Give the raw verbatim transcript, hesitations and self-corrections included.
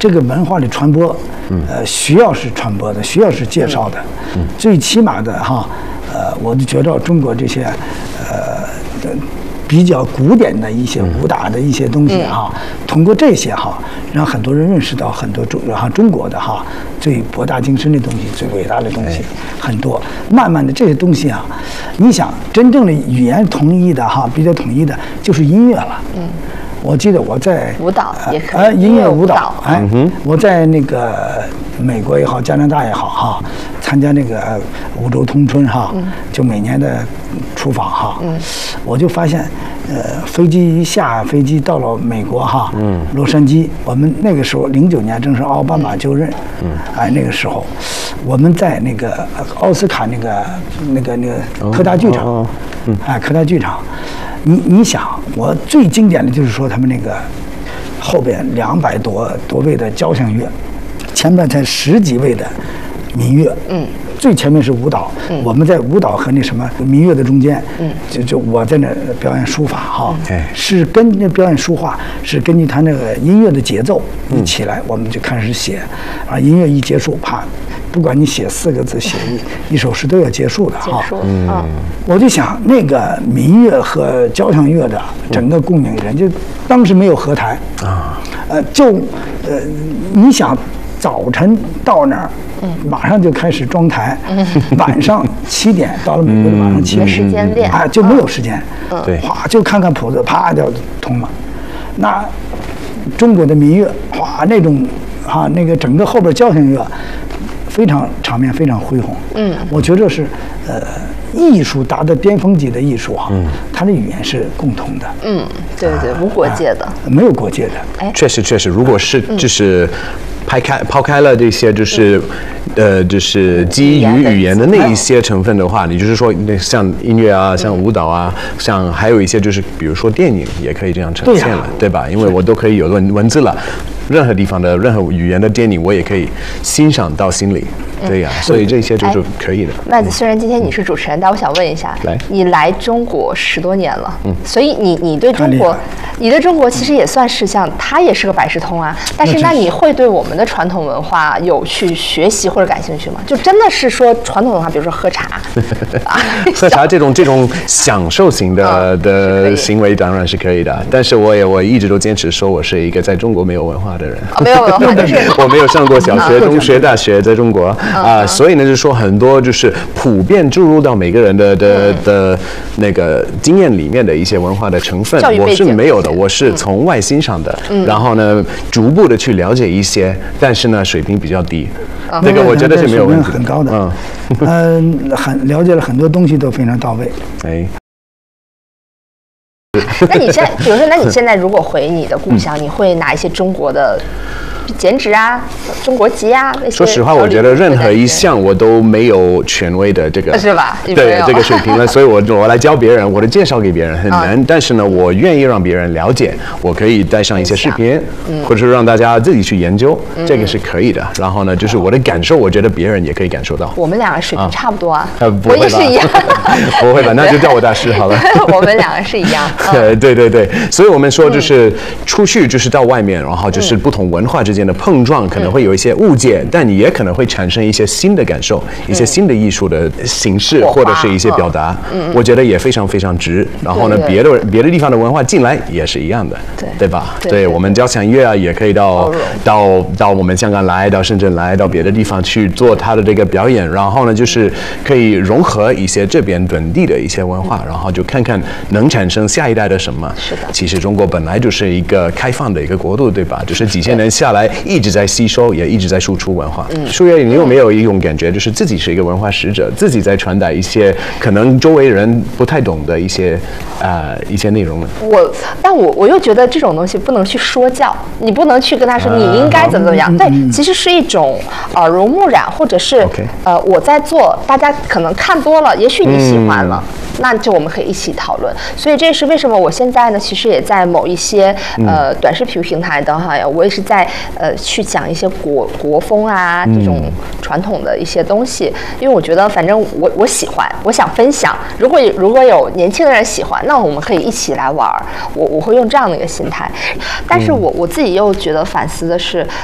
这个文化的传播，呃，需要是传播的，需要是介绍的，最起码的哈，呃，我就觉得中国这些，呃，比较古典的一些武打的一些东西哈，通过这些哈，让很多人认识到很多中哈中国的哈最博大精深的东西，最伟大的东西很多。慢慢的这些东西啊，你想真正的语言统一的哈，比较统一的就是音乐了。嗯。我记得我在舞蹈也可以， 呃，音乐舞蹈， 蹈哎，嗯、我在那个美国也好，加拿大也好，哈，参加那个五洲通春哈，嗯、就每年的出访哈，嗯、我就发现，呃，飞机一下飞机到了美国哈，嗯、洛杉矶，我们那个时候零九年正是奥巴马就任，嗯、哎，那个时候我们在那个奥斯卡那个那个那个科大剧场，哦哦嗯、哎，科大剧场。你你想，我最经典的就是说他们那个后边两百多多位的交响乐，前面才十几位的民乐，嗯，最前面是舞蹈，嗯，我们在舞蹈和那什么民乐的中间，嗯，就就我在那表演书法哈，嗯、是跟那表演书画是根据他那个音乐的节奏一起来，嗯、我们就开始写，啊，音乐一结束，啪。不管你写四个字，写一一首诗都要结束的哈。 嗯， 我就想那个民乐和交响乐的整个供应人，就当时没有合台啊，呃，就呃，你想早晨到那儿，马上就开始装台，晚上七点到了美国的晚上七点， 时间练啊，就没有时间， 对， 哗就看看谱子，啪就通了。那中国的民乐，哗那种啊那个整个后边交响乐。非常场面非常恢宏，嗯，我觉得是，呃，艺术达到巅峰级的艺术哈，嗯，它的语言是共同的， 嗯，对对，无国界的， 没有国界的， 哎，确实确实，如果是就是抛开抛开了这些就是，呃，就是基于语言的那一些成分的话，你就是说，那像音乐啊，像舞蹈啊，像还有一些就是比如说电影也可以这样呈现了，对吧？因为我都可以有文文字了。任何地方的任何语言的电影，我也可以欣赏到心里，对呀、啊，所以这些就是可以的。 麦子，虽然今天你是主持人，但我想问一下， 来， 你来中国十多年了，嗯，所以你你对中国，你对中国其实也算是像，它也是个百事通啊。但是那你会对我们的传统文化有去学习或者感兴趣吗？就真的是说传统文化，比如说喝茶， 喝茶这种这种享受型的的行为当然是可以的，但是我也我一直都坚持说我是一个在中国没有文化的人， 哦、没有文化就是我没有上过小学、中学、大学，在中国啊、呃，所以呢，就是说很多就是普遍注入到每个人的的的那个经验里面的一些文化的成分，我是没有的，我是从外欣赏的，嗯、然后呢，逐步的去了解一些，但是呢，水平比较低，嗯、这个我觉得是没有问题的， 很高的，嗯，嗯、呃，很了解了很多东西都非常到位， 哎。 那你现在，比如说，那你现在如果回你的故乡，嗯、你会拿一些中国的剪纸啊、中国籍啊那些？ 说实话，我觉得任何一项我都没有权威的这个， 是吧？ 对这个水平了，所以我我来教别人，我的介绍给别人很难。嗯、但是呢，我愿意让别人了解，我可以带上一些视频，嗯、或者是让大家自己去研究，嗯、这个是可以的。然后呢，就是我的感受，我觉得别人也可以感受到。 我们两个水平差不多啊， 啊我也是一样。 不会吧？那就叫我大师好了。 我们两个是一样。 对对对对，所以我们说就是出去就是到外面，然后就是不同文化之间的碰撞，可能会有一些误解，但你也可能会产生一些新的感受，一些新的艺术的形式或者是一些表达，我觉得也非常非常值。然后呢，别的别的地方的文化进来也是一样的，对对吧？对我们交响乐啊，也可以到到到我们香港来，到深圳来，到别的地方去做它的这个表演，然后呢，就是可以融合一些这边本地的一些文化，然后就看看能产生下一代的什么。 是的， 其实中国本来就是一个开放的一个国度，对吧？就是几千年下来一直在吸收，也一直在输出文化。嗯，舒月，你有没有一种感觉，就是自己是一个文化使者，自己在传达一些可能周围人不太懂的一些啊、呃、一些内容呢？ 我，但我我又觉得这种东西不能去说教，你不能去跟他说你应该怎么怎么样。啊、对，其实是一种耳濡目染，或者是 okay. 呃我在做，大家可能看多了，也许你喜欢了。嗯，那就我们可以一起讨论，所以这是为什么我现在呢，其实也在某一些呃短视频平台的哈，我也是在呃去讲一些国国风啊这种传统的一些东西，因为我觉得反正我我喜欢，我想分享。如果如果有年轻的人喜欢，那我们可以一起来玩，我我会用这样的一个心态。但是我我自己又觉得反思的是，